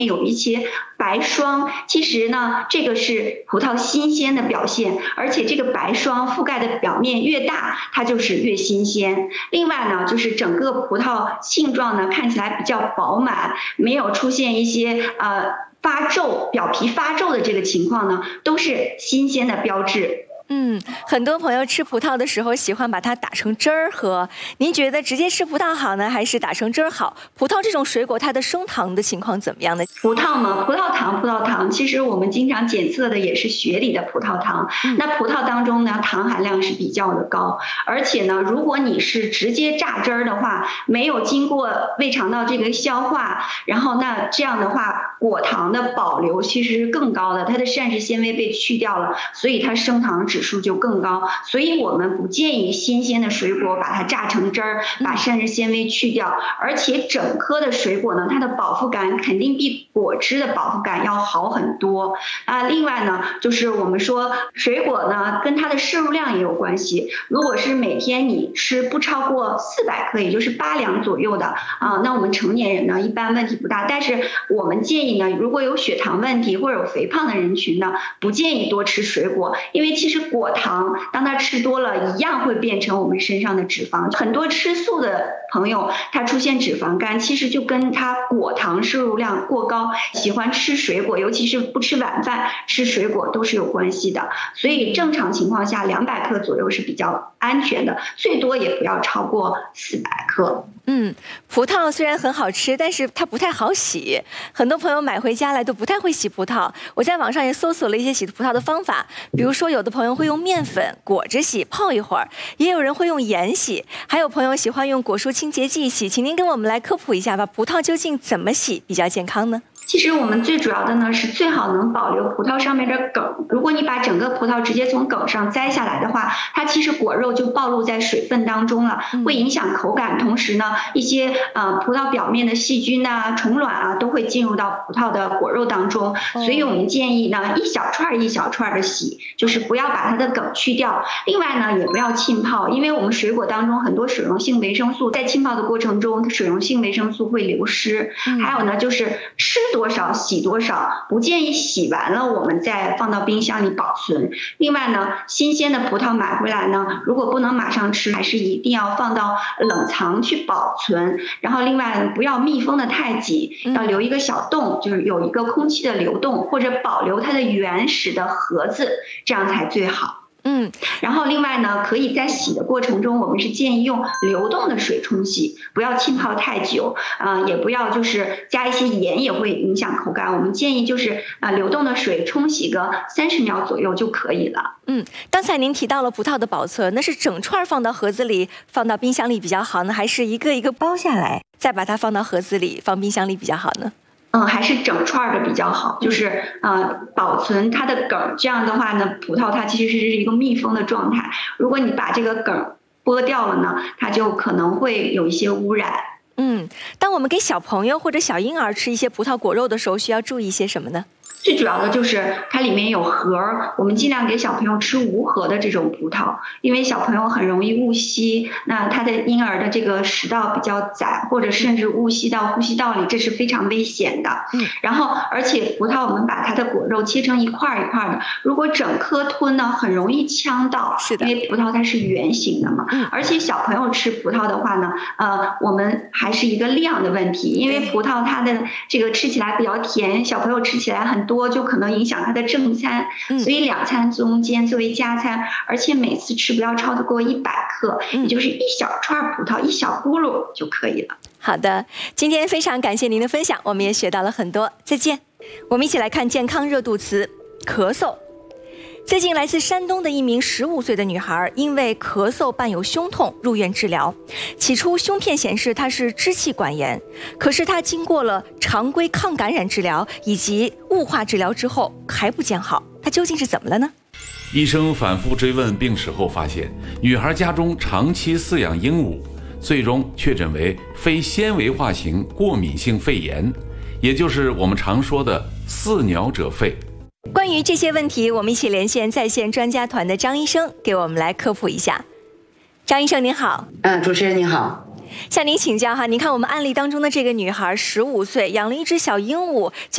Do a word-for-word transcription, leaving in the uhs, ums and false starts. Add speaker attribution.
Speaker 1: 有一些白霜，其实呢，这个是葡萄新鲜的表现，而且这个白霜覆盖的表面越大，它就是越新鲜。另外呢，就是整个葡萄性状呢看起来比较饱满，没有出现一些呃发皱、表皮发皱的这个情况呢，都是新鲜的标志。
Speaker 2: 嗯，很多朋友吃葡萄的时候喜欢把它打成汁儿喝。您觉得直接吃葡萄好呢，还是打成汁儿好？葡萄这种水果，它的升糖的情况怎么样呢？
Speaker 1: 葡萄呢，葡萄糖，葡萄糖，其实我们经常检测的也是血里的葡萄糖。嗯、那葡萄当中呢，糖含量是比较的高，而且呢，如果你是直接榨汁儿的话，没有经过胃肠道这个消化，然后那这样的话，果糖的保留其实是更高的，它的膳食纤维被去掉了，所以它升糖指数就更高，所以我们不建议新鲜的水果把它榨成汁儿，把膳食纤维去掉。而且整颗的水果呢，它的饱腹感肯定比果汁的饱腹感要好很多啊。另外呢，就是我们说水果呢跟它的摄入量也有关系。如果是每天你吃不超过四百克，也就是八两左右的啊，那我们成年人呢一般问题不大。但是我们建议呢，如果有血糖问题或者有肥胖的人群呢，不建议多吃水果，因为其实果糖当它吃多了，一样会变成我们身上的脂肪。很多吃素的朋友，他出现脂肪肝，其实就跟他果糖摄入量过高，喜欢吃水果，尤其是不吃晚饭吃水果都是有关系的。所以正常情况下，两百克左右是比较安全的，最多也不要超过四百克。
Speaker 2: 嗯，葡萄虽然很好吃，但是它不太好洗。很多朋友买回家来都不太会洗葡萄。我在网上也搜索了一些洗葡萄的方法，比如说有的朋友会用面粉裹着洗，泡一会儿；也有人会用盐洗，还有朋友喜欢用果蔬清洁剂洗。请您跟我们来科普一下吧，葡萄究竟怎么洗比较健康呢？
Speaker 1: 其实我们最主要的呢是最好能保留葡萄上面的梗。如果你把整个葡萄直接从梗上摘下来的话，它其实果肉就暴露在水分当中了，会影响口感。同时呢，一些呃葡萄表面的细菌啊、虫卵啊都会进入到葡萄的果肉当中。所以我们建议呢，一小串一小串的洗，就是不要把它的梗去掉。另外呢，也不要浸泡，因为我们水果当中很多水溶性维生素在浸泡的过程中，它水溶性维生素会流失。还有呢，就是吃多多少洗多少，不建议洗完了我们再放到冰箱里保存。另外呢，新鲜的葡萄买回来呢，如果不能马上吃，还是一定要放到冷藏去保存。然后另外不要密封的太紧，要留一个小洞，就是有一个空气的流动，或者保留它的原始的盒子，这样才最好。嗯，然后另外呢，可以在洗的过程中，我们是建议用流动的水冲洗，不要浸泡太久，啊、呃，也不要就是加一些盐，也会影响口感。我们建议就是啊、呃，流动的水冲洗个三十秒左右就可以了。
Speaker 2: 嗯，刚才您提到了葡萄的保存，那是整串放到盒子里，放到冰箱里比较好呢，还是一个一个剥下来，再把它放到盒子里，放冰箱里比较好呢？
Speaker 1: 嗯，还是整串的比较好，就是呃保存它的梗，这样的话呢，葡萄它其实是一个密封的状态。如果你把这个梗剥掉了呢，它就可能会有一些污染。
Speaker 2: 嗯，当我们给小朋友或者小婴儿吃一些葡萄果肉的时候，需要注意些什么呢？
Speaker 1: 最主要的就是它里面有核，我们尽量给小朋友吃无核的这种葡萄，因为小朋友很容易误吸，那他的婴儿的这个食道比较窄，或者甚至误吸到呼吸道里，这是非常危险的。嗯，然后而且葡萄我们把它的果肉切成一块一块的，如果整颗吞呢，很容易呛到，
Speaker 2: 是的，
Speaker 1: 因为葡萄它是圆形的嘛。嗯，而且小朋友吃葡萄的话呢，呃，我们还是一个量的问题，因为葡萄它的这个吃起来比较甜，小朋友吃起来很多就可能影响他的正餐，所以两餐中间作为加餐，而且每次吃不要超得过一百克，也就是一小串葡萄一小咕噜就可以了。
Speaker 2: 好的，今天非常感谢您的分享，我们也学到了很多，再见。我们一起来看健康热度词，咳嗽。最近来自山东的一名十五岁的女孩，因为咳嗽伴有胸痛入院治疗。起初胸片显示她是支气管炎，可是她经过了常规抗感染治疗以及雾化治疗之后还不见好，她究竟是怎么了呢？
Speaker 3: 医生反复追问病史后发现，女孩家中长期饲养鹦鹉，最终确诊为非纤维化型过敏性肺炎，也就是我们常说的饲鸟者肺。
Speaker 2: 关于这些问题，我们一起连线在线专家团的张医生，给我们来科普一下。张医生您好。
Speaker 4: 嗯，主持人您好。
Speaker 2: 向您请教哈，您看我们案例当中的这个女孩十五岁，养了一只小鹦鹉。